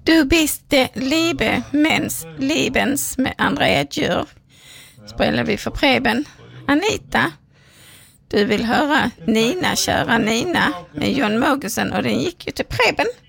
Du biste Liebe mens Libens med andra edjur. Spelar vi för Preben. Anita, du vill höra Nina, kära Nina med John Mogensen och den gick ju till Preben.